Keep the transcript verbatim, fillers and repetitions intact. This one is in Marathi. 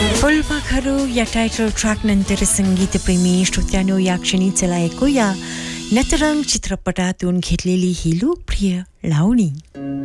फुलपाखरू या टायटल ट्रॅक नंतर संगीतप्रेमी श्रोत्यांनो या क्षणी चला ऐकूया नटरंग चित्रपटातून घेतलेली ही लोकप्रिय लावणी.